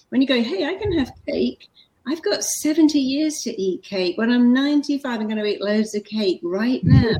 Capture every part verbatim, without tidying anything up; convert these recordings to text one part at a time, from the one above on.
when you go, hey, I can have cake. I've got seventy years to eat cake. When I'm ninety-five, I'm going to eat loads of cake right now.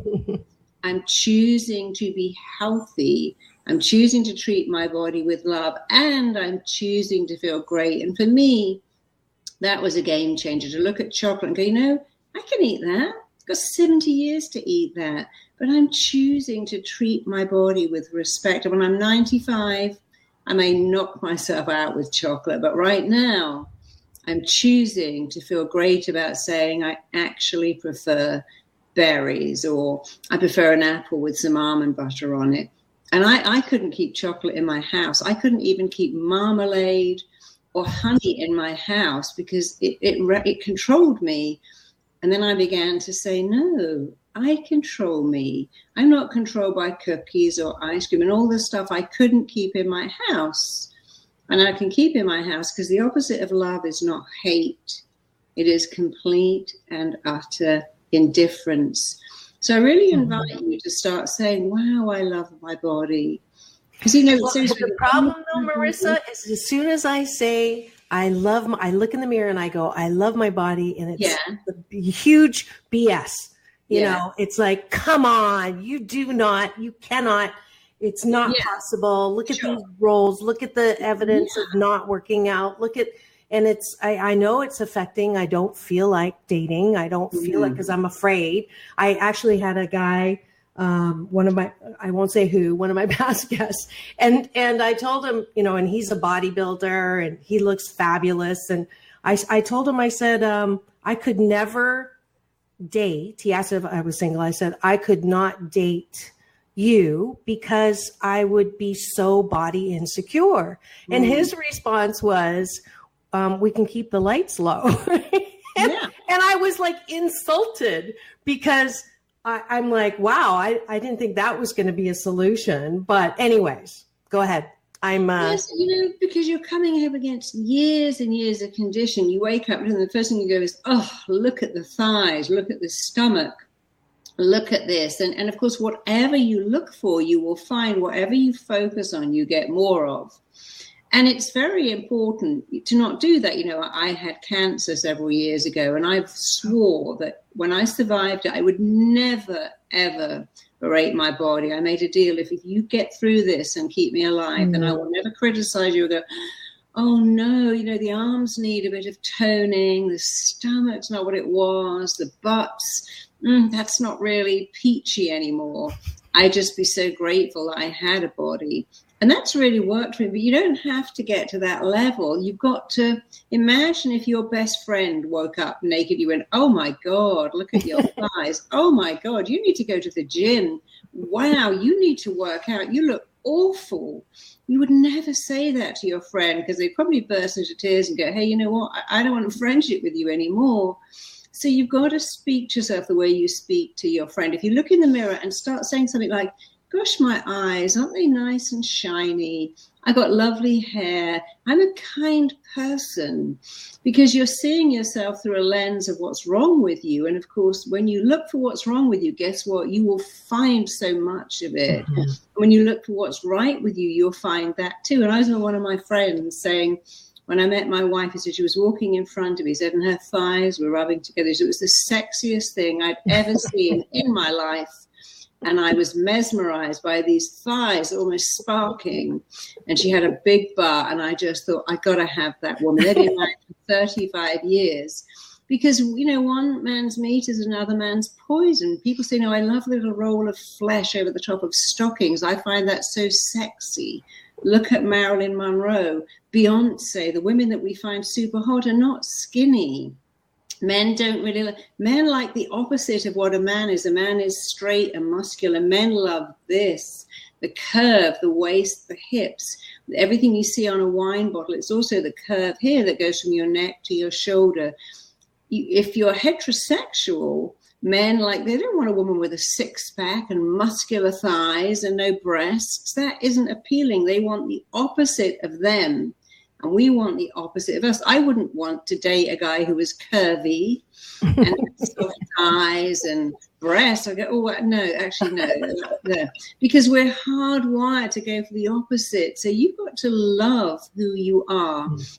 I'm choosing to be healthy. I'm choosing to treat my body with love, and I'm choosing to feel great. And for me, that was a game changer, to look at chocolate and go, you know, I can eat that. I've got seventy years to eat that, but I'm choosing to treat my body with respect. And when I'm ninety-five, I may knock myself out with chocolate, but right now, I'm choosing to feel great about saying I actually prefer berries, or I prefer an apple with some almond butter on it. And I, I couldn't keep chocolate in my house. I couldn't even keep marmalade or honey in my house because it, it, it controlled me. And then I began to say, no, I control me. I'm not controlled by cookies or ice cream and all the stuff I couldn't keep in my house. And I can keep in my house because the opposite of love is not hate. It is complete and utter indifference. So I really invite mm-hmm. you to start saying, wow, I love my body. Because, you know, well, so the problem though, Marissa, is as soon as I say, I love my, I look in the mirror and I go, I love my body. And it's yeah. a huge B S. You yeah. know, it's like, come on, you do not, you cannot. It's not yeah. possible. Look at sure. these roles. Look at the evidence yeah. of not working out. Look at, and it's, I, I know it's affecting. I don't feel like dating. I don't feel mm-hmm. like, because I'm afraid. I actually had a guy, um, one of my, I won't say who, one of my past guests. And, and I told him, you know, and he's a bodybuilder and he looks fabulous. And I, I told him, I said, um, I could never date. He asked if I was single. I said, I could not date you because I would be so body insecure. Mm. And his response was, um, we can keep the lights low. and, yeah. and I was like insulted because I, I'm like, wow, I, I didn't think that was going to be a solution. But anyways, go ahead. I'm uh, yes, you know, because you're coming up against years and years of condition. You wake up and the first thing you go is, oh, look at the thighs, look at the stomach. Look at this. And, and of course, whatever you look for, you will find. Whatever you focus on, you get more of. And it's very important to not do that. You know, I had cancer several years ago, and I swore that when I survived it, I would never, ever berate my body. I made a deal. If, if you get through this and keep me alive, mm. then I will never criticize you or go, oh, no, you know, the arms need a bit of toning. The stomach's not what it was. The butts. Mm, that's not really peachy anymore. I'd just be so grateful that I had a body. And that's really worked for me. But you don't have to get to that level. You've got to imagine if your best friend woke up naked, you went, oh, my God, look at your thighs. Oh, my God, you need to go to the gym. Wow, you need to work out. You look awful. You would never say that to your friend because they'd probably burst into tears and go, hey, you know what? I, I don't want a friendship with you anymore. So you've got to speak to yourself the way you speak to your friend. If you look in the mirror and start saying something like, gosh, my eyes, aren't they nice and shiny? I got lovely hair. I'm a kind person, because you're seeing yourself through a lens of what's wrong with you. And of course, when you look for what's wrong with you, guess what? You will find so much of it. Mm-hmm. When you look for what's right with you, you'll find that too. And I was with one of my friends saying, when I met my wife, he said she was walking in front of me, he said, and her thighs were rubbing together. So it was the sexiest thing I'd ever seen in my life. And I was mesmerized by these thighs almost sparking. And she had a big butt. And I just thought, I got to have that woman. They've been married for thirty-five years. Because, you know, one man's meat is another man's poison. People say, no, I love a little roll of flesh over the top of stockings. I find that so sexy. Look at Marilyn Monroe, Beyonce. The women that we find super hot are not skinny. Men don't really like, men like the opposite of what a man is. A man is straight and muscular. Men love this, the curve, the waist, the hips, everything you see on a wine bottle. It's also the curve here that goes from your neck to your shoulder. If you're heterosexual, men, like, they don't want a woman with a six-pack and muscular thighs and no breasts. That isn't appealing. They want the opposite of them, and we want the opposite of us. I wouldn't want to date a guy who was curvy and soft thighs and breasts. I go, oh, no, actually, no, no. Because we're hardwired to go for the opposite. So you've got to love who you are.